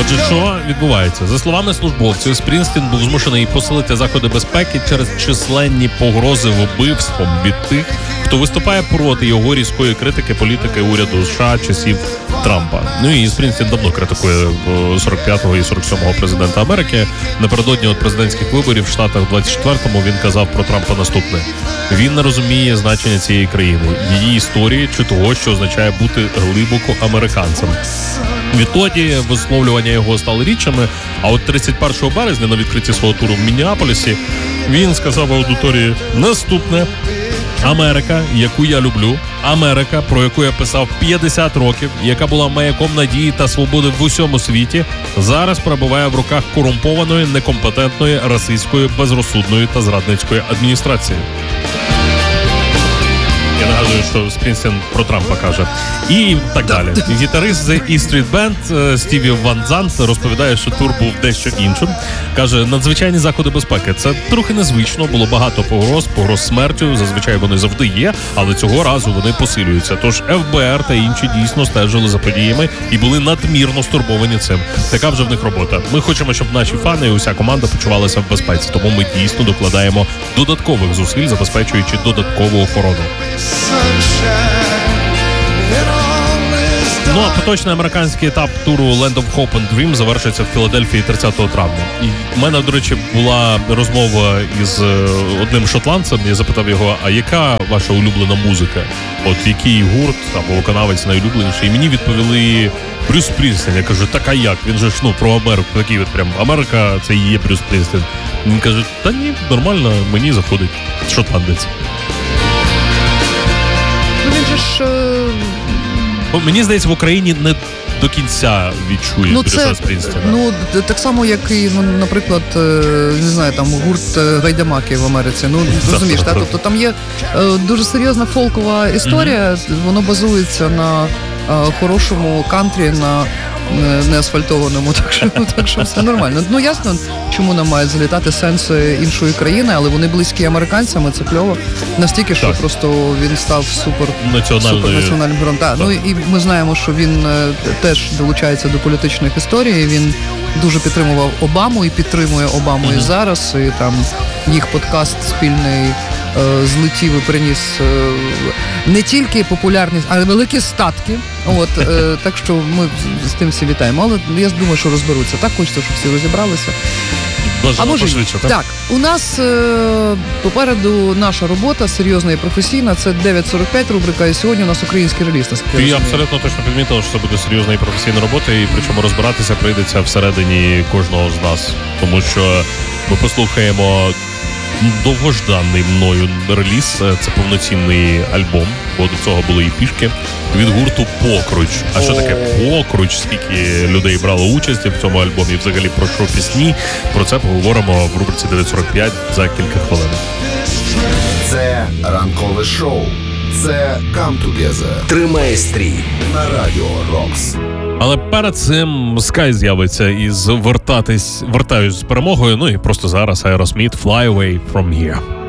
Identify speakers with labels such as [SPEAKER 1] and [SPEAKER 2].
[SPEAKER 1] Отже, що відбувається? За словами службовців, Спрінстін був змушений посилити заходи безпеки через численні погрози вбивством від тих, хто виступає проти його різкої критики політики уряду США часів Трампа. Ну і Спрінстін давно критикує 45-го і 47-го президента Америки. Напередодні от президентських виборів в Штатах в 24-му він казав про Трампа наступне. Він не розуміє значення цієї країни, її історії чи того, що означає бути глибоко американцем. Відтоді висловлювання його стали рідшими, а от 31 березня на відкритті свого туру в Міннеаполісі він сказав аудиторії наступне. Америка, яку я люблю, Америка, про яку я писав 50 років, яка була маяком надії та свободи в усьому світі, зараз перебуває в руках корумпованої, некомпетентної, расистської, безрозсудної та зрадницької адміністрації. Я нагадую, що Спрінстін про Трампа каже. І так далі. Гітарист The E Street Band Стіві Ван Зант розповідає, що тур був дещо іншим. Каже, надзвичайні заходи безпеки. Це трохи незвично, було багато погроз смертю, зазвичай вони завжди є, але цього разу вони посилюються. Тож ФБР та інші дійсно стежили за подіями і були надмірно стурбовані цим. Така вже в них робота. Ми хочемо, щоб наші фани і уся команда почувалися в безпеці, тому ми дійсно докладаємо додаткових зусиль, забезпечуючи додаткову охорону. Ну а поточний американський етап туру Land of Hope and Dream завершиться в Філадельфії 30 травня. І в мене, до речі, була розмова із одним шотландцем. Я запитав його, а яка ваша улюблена музика? От який гурт або виконавець найулюбленіший? І мені відповіли Брюс Спрінстін. Я кажу, так а як? Він же ж, про Америку. Такий от прям, Америка це і є Брюс Спрінстін. Він каже, та ні, нормально, мені заходить шотландець.
[SPEAKER 2] Він же ж...
[SPEAKER 1] Мені здається, в Україні не до кінця відчує Брюса Спрінстіна.
[SPEAKER 2] Ну, так само, як і, наприклад, не знаю, там гурт Гайдамаки в Америці. Ну, розумієш, та? Тобто там є дуже серйозна фолкова історія, воно базується на хорошому кантрі, на неасфальтованому, так що все нормально. Ну, ясно, чому нам мають залітати сенси іншої країни, але вони близькі американцям, і це кльово. Настільки, що просто він став супернаціональним героєм. Ну, і ми знаємо, що він теж долучається до політичних історій, він дуже підтримував Обаму і підтримує Обаму і зараз, і там їх подкаст спільний злетів і приніс не тільки популярність, а й великі статки. От, так що ми з тим всі вітаємо. Але я думаю, що розберуться. Так хочеться, щоб всі розібралися.
[SPEAKER 1] А може пошвидше, так?
[SPEAKER 2] Так, у нас попереду наша робота серйозна і професійна. Це 9.45 рубрика, і сьогодні у нас український реліз.
[SPEAKER 1] Ти абсолютно точно підмітила, що це буде серйозна і професійна робота, і причому розбиратися прийдеться всередині кожного з нас. Тому що ми послухаємо довгожданий мною реліз. Це повноцінний альбом, бо до цього були і пішки від гурту Покруч. А що таке Покруч? Скільки людей брало участь в цьому альбомі? Взагалі про що пісні? Про це поговоримо в рубриці 9.45 за кілька хвилин.
[SPEAKER 3] Це ранкове шоу. Це Come Together. Тримай стрій на Радіо Рокс.
[SPEAKER 1] Але перед цим Sky з'явиться із вертаюсь з перемогою. Ну і просто зараз Aerosmith Fly Away From Here.